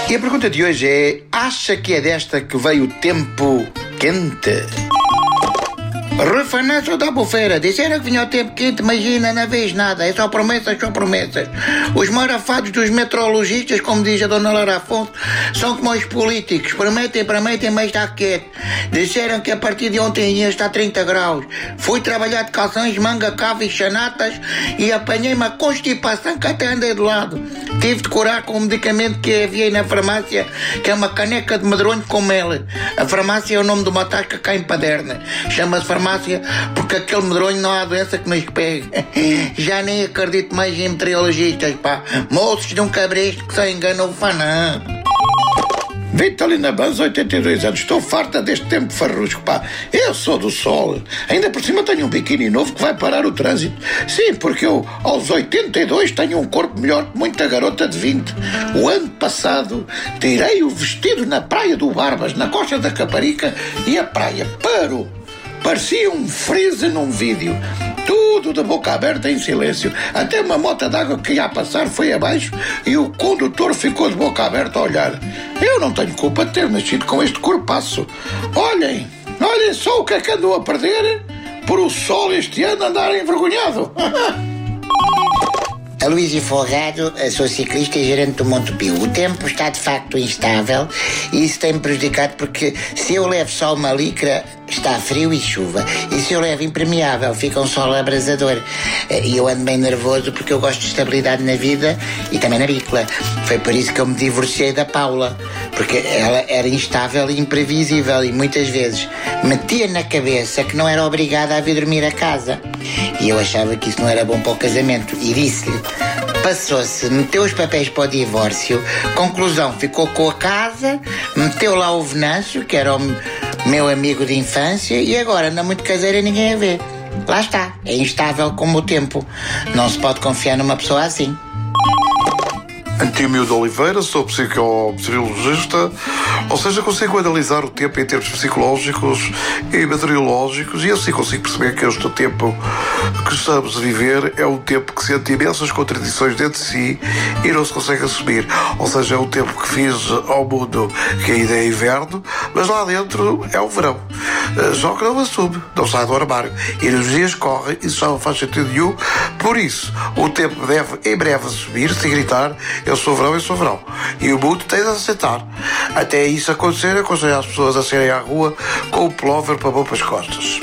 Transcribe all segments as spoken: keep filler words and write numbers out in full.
E a pergunta de hoje é: acha que é desta que veio o tempo quente? Refananço da bufeira. Disseram que vinha o tempo quente, imagina, não vês nada. É só promessas, só promessas. Os marafados dos meteorologistas, como diz a dona Lara Afonso, são como os políticos. Prometem, prometem, mas está quieto. Disseram que a partir de ontem ia estar trinta graus. Fui trabalhar de calções, manga, cava e chanatas e apanhei uma constipação que até andei de lado. Tive de curar com um medicamento que havia aí na farmácia, que é uma caneca de medronho com mel. A farmácia é o nome de uma tasca cá em Paderna. Chama-se farmácia porque aquele medronho não há doença que nos pegue. Já nem acredito mais em meteorologistas, pá. Moços de um cabresto que só enganam o fanã. Vitalina Banz, oitenta e dois anos. Estou farta deste tempo farrusco, pá. Eu sou do sol. Ainda por cima tenho um biquíni novo que vai parar o trânsito. Sim, porque eu, aos oitenta e dois, tenho um corpo melhor que muita garota de vinte. O ano passado, tirei o vestido na praia do Barbas, na costa da Caparica, e a praia parou. Parecia um freeze num vídeo. Tudo de boca aberta em silêncio. Até uma mota d'água que ia passar foi abaixo e o condutor ficou de boca aberta a olhar. Eu não tenho culpa de ter nascido com este corpaço. Olhem, olhem só o que é que andou a perder por o sol este ano andar envergonhado. Aloísio Folgado, sou ciclista e gerente do Montepio. O tempo está de facto instável e isso tem-me prejudicado porque se eu levo só uma licra está frio e chuva, e se eu levo impermeável fica um sol abrasador. E eu ando bem nervoso porque eu gosto de estabilidade na vida e também na bicla. Foi por isso que eu me divorciei da Paula, porque ela era instável e imprevisível e muitas vezes metia na cabeça que não era obrigada a vir dormir a casa. E eu achava que isso não era bom para o casamento e disse-lhe. Passou-se, meteu os papéis para o divórcio, conclusão, ficou com a casa, meteu lá o Venâncio, que era o meu amigo de infância, e agora anda muito caseira e ninguém a vê. Lá está, é instável como o tempo. Não se pode confiar numa pessoa assim. Antímio de Oliveira, sou psicometeorologista, ou seja, consigo analisar o tempo em termos psicológicos e meteorológicos e assim consigo perceber que este tempo que estamos a viver é um tempo que sente imensas contradições dentro de si e não se consegue assumir. Ou seja, é um tempo que fiz ao mundo que ainda é inverno, mas lá dentro é o verão. Só que não assume, não sai do armário. E nos dias correm, isso já não faz sentido nenhum. Por isso, o tempo deve em breve assumir-se e gritar: eu sou verão, eu sou verão. E o mundo tem de aceitar. Até isso acontecer, aconselho as pessoas a saírem à rua com o pullover para pôr para as costas.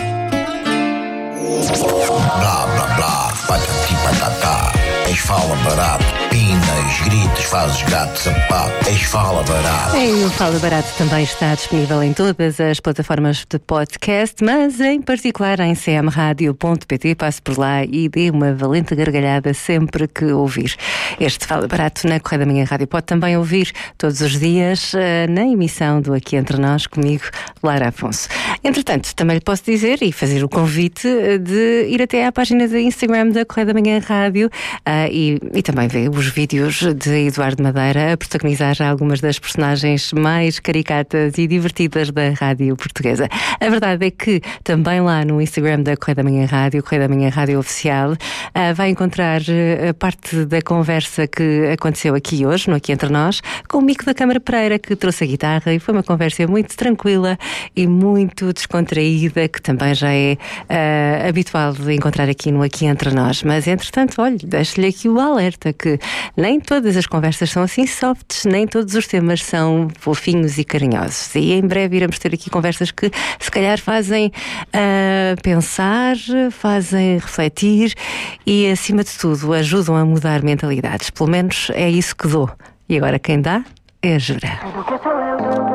Blá, blá, blá, patati patatá. Eis fala barato, pinas, gritos, fazes gato, sapato. Eis fala barato. E o Fala Barato também está disponível em todas as plataformas de podcast, mas em particular em c m radio ponto p t. Passe por lá e dê uma valente gargalhada sempre que ouvir. Este Fala Barato na Correia da Manhã Rádio pode também ouvir todos os dias na emissão do Aqui Entre Nós, comigo, Lara Afonso. Entretanto, também lhe posso dizer e fazer o convite de ir até à página de Instagram da Correia da Manhã Rádio uh, e, e também ver os vídeos de Eduardo Madeira a protagonizar algumas das personagens mais caricatas e divertidas da rádio portuguesa. A verdade é que também lá no Instagram da Correia da Manhã Rádio, Correia da Manhã Rádio Oficial, uh, vai encontrar uh, parte da conversa que aconteceu aqui hoje, no Aqui Entre Nós, com o Mico da Câmara Pereira, que trouxe a guitarra, e foi uma conversa muito tranquila e muito descontraída, que também já é uh, habitual de encontrar aqui no Aqui Entre Nós. Mas, entretanto, olha, deixo-lhe aqui o alerta que nem todas as conversas são assim softs, nem todos os temas são fofinhos e carinhosos. E em breve iremos ter aqui conversas que se calhar fazem uh, pensar, fazem refletir e, acima de tudo, ajudam a mudar mentalidades. Pelo menos é isso que dou. E agora quem dá é a Jura.